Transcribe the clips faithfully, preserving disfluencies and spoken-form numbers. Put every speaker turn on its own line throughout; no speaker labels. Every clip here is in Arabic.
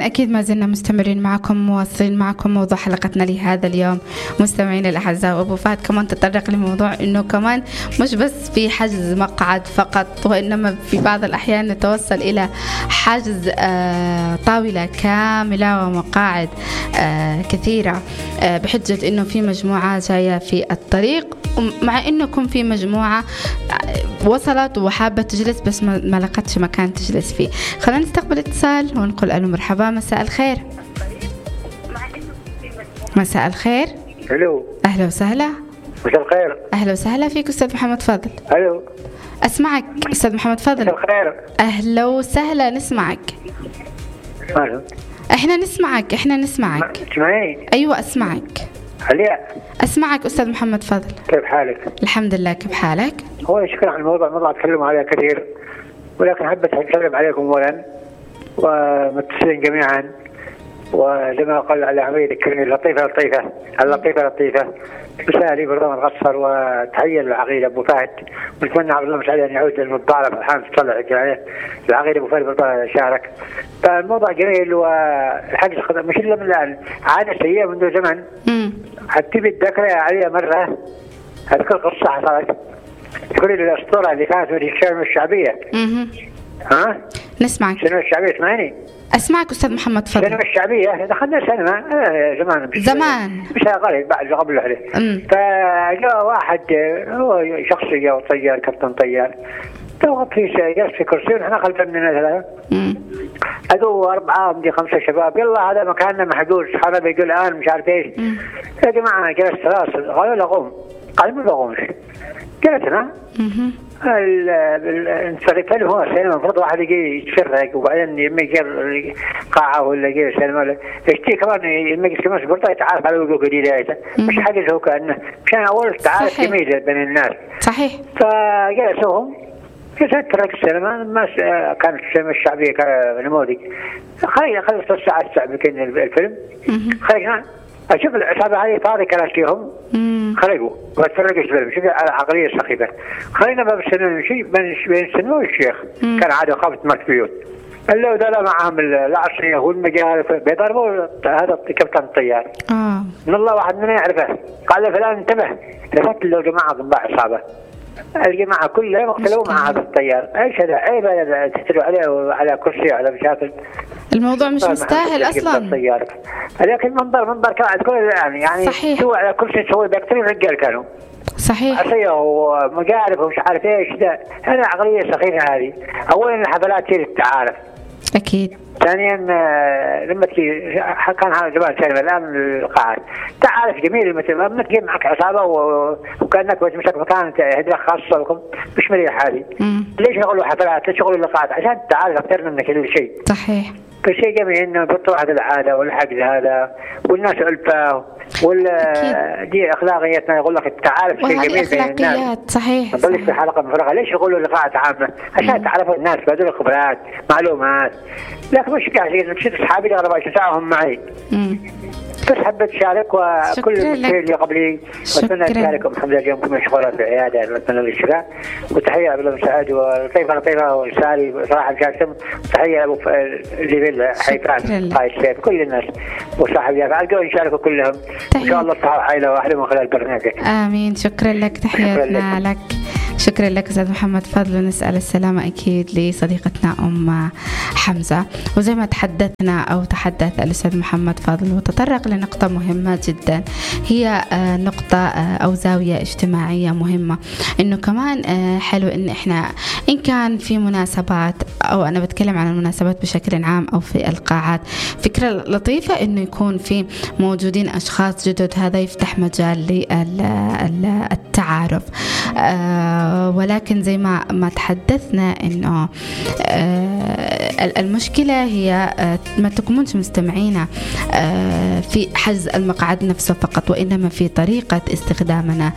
أكيد ما زلنا مستمرين معكم، مواصلين معكم موضوع حلقتنا لهذا اليوم مستمعين الأعزاء. وأبو فهد كمان تطرق لموضوع إنه كمان مش بس في حجز مقعد فقط، وإنما في بعض الأحيان نتوصل إلى حجز طاولة كاملة ومقاعد كثيرة بحجة إنه في مجموعة جاية في الطريق، مع إنكم في مجموعة وصلت وحابة تجلس بس ما لقتش مكان تجلس فيه. خلينا نستقبل اتصال ونقول ألو مرحبا. مساء الخير. مساء الخير.
الو.
أهلا وسهلا.
مساء الخير.
أهلا وسهلا فيك أستاذ محمد فضل.
الو.
أسمعك أستاذ محمد فضل.
مساء الخير.
أهلا وسهلا نسمعك.
الو.
إحنا نسمعك إحنا نسمعك.
تسمعيني؟
أيوة أسمعك.
عليا.
أسمعك أستاذ محمد فضل.
كيف حالك؟
الحمد لله، كيف حالك؟
هو شكرا على الموضوع، موضوع تكلموا عليه كثير، ولكن حبيت أسلم عليكم أولا ومتصلين جميعا. وزي ما قال على عميد ذكرني اللطيفة لطيفة اللطيفة لطيفة مسالي برضه قصر. وتحية للعقيدة أبو فهد، ونتمنى عبد الله مسعود أن يعود للمضارب الحين تطلع عليه العقيدة أبو فهد برضه شارك. فالموضوع جميل، والحجز مش إلا من الآن، عادة سيئة منذ زمن. حتى بالذكرى عليها مرة أذكر قصة حصلت تقول لي الأسطورة اللي كانت في السينما الشعبية. ها؟
نسمعك.
السينما الشعبية تسمعني؟
أسمعك أستاذ محمد فضل.
السينما الشعبية دخلنا سينما آه زمان مش
زمان
مش قريب بعد قبل عليه. فجاء واحد هو شخصية وطيار كابتن طيار توقف في جالس في كرسي ونحن خلفه مننا ثلاثة. أدو أربعة عندي خمسة شباب، يلا هذا مكاننا محجوز، حنا بيقول الآن مش عارف إيش. يا جماعة جلست ثلاثة قالوا لا قوم، قال ما بقومش. جلسنا انفرت له هو السينما، المفروض واحد يجي يتفرج وبعدين لما يجي قاعة ولا يجي السينما يشتي كمان لما يجي كمان برضه يتعارف على وجوه جديدة، مش حاجة هو كأنه كان أول تعارف جميل بين الناس.
صحيح.
فجلسوهم جلست ترك السينما، ما كانت السينما الشعبية كنموذج. خلينا خلصت الساعة الساعة بكين الفيلم. خلينا أشوف العصابة هذه فاضي كراسيهم خرجوا واتفرجوا الفيلم. شوف العقلية السخيفة. خلينا باب السينما نمشي بين السينما والشيخ. كان عادة خافت مرت بيوت. اللي وذلا معهم العصرية والمجال بيضربوا هذا كابتن الطيار.
آه.
من الله واحد منهم يعرفه قال له فلان انتبه لفت له جماعة ضباع عصابة. الجماعة كلهم اقتلوا مع هذا الطيار. ايش هذا؟ عيب هذا تقتلوا عليه على كرسي على مشاكل.
الموضوع مش مستاهل اصلا.
لكن منظر منظر كان كل يعني يعني سوى على كرسي تسوي بيقتلوا الرجال كانوا.
صحيح.
عصيه ومقارب ومش عارف ايش ده. هذا عقلية سخيفة هذه. اولا الحفلات هي التعارف.
اكيد.
ثانيا لما تجي كان هذا زمان سينما الان القاعات تعرف جميل مثل ما تجي معك عصابه وكانك مسك مكان هديه خاصه لكم مش مريح هذه. ليش يقولوا حفلات؟ ليش يقولوا لقاءات؟ عشان تعرف اكثر من كل شيء.
صحيح.
كل شيء جميل انه بتروح هذه العاده والحجز هذا والناس الفه ولا دي اخلاقياتنا. يقول لك التعارف شيء جميل بين الناس.
صحيح.
ما تضلش في حلقه مفرغه. ليش يقولوا لقاءات عامه؟ عشان تعرفوا الناس بدون خبرات معلومات. لكن مش قاعدين نمشي اصحابي اللي ربع ساعهم معي. امم بس حبيت اشارك وكل المشاهير اللي قبلي واتمنى اشارككم. الحمد لله اليوم مشغوله في العياده نتمنى الاشراء. وتحيه عبد الله مسعود والطيفه لطيفه وساري صراحه مشاركتهم. تحيه ابو جبيل حيفان قائد السيف كل الناس وصاحب يافع الجو يشاركوا كلهم ان شاء الله تصحوا عائله واحده من خلال برنامجك.
امين. شكرا لك. تحياتنا لك. شكرا لك أستاذ محمد فضل. ونسأل السلامة أكيد لصديقتنا أم حمزة. وزي ما تحدثنا أو تحدث الأستاذ محمد فضل وتطرق لنقطة مهمة جدا، هي نقطة أو زاوية اجتماعية مهمة، إنه كمان حلو إن إحنا إن كان في مناسبات أو أنا بتكلم عن المناسبات بشكل عام أو في القاعات، فكرة لطيفة إنه يكون في موجودين أشخاص جدد. هذا يفتح مجال للتعارف. ولكن زي ما ما تحدثنا إنه المشكلة هي ما تكونش مستمعين في حجز المقعد نفسه فقط، وإنما في طريقة استخدامنا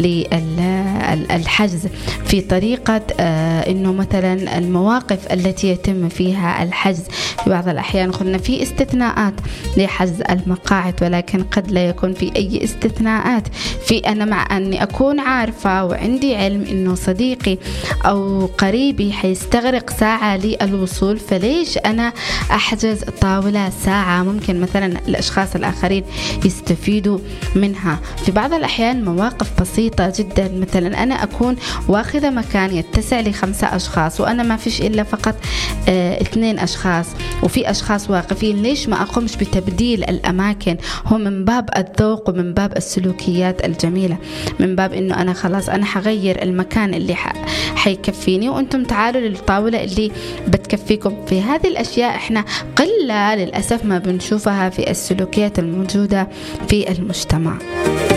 للحجز، في طريقة إنه مثلا المواقف التي يتم فيها الحجز في بعض الأحيان قلنا في استثناءات لحجز المقاعد، ولكن قد لا يكون في أي استثناءات في أنا مع أني أكون عارفة وعندي علم إنه صديقي أو قريبي حيستغرق ساعة للوصول، فليش أنا أحجز طاولة ساعة ممكن مثلا الأشخاص الآخرين يستفيدوا منها. في بعض الأحيان مواقف بسيطة جدا، مثلا أنا أكون واخذة مكان يتسع لخمسة أشخاص وأنا ما فيش إلا فقط اه اثنين أشخاص وفي أشخاص واقفين، ليش ما أقومش بتبديل الأماكن؟ هو من باب الذوق ومن باب السلوكيات الجميلة، من باب إنه أنا خلاص أنا حغير المكان اللي حيكفيني وأنتم تعالوا للطاولة اللي بتكفيكم. في هذه الأشياء إحنا قلة للأسف ما بنشوفها في السلوكيات الموجودة في المجتمع.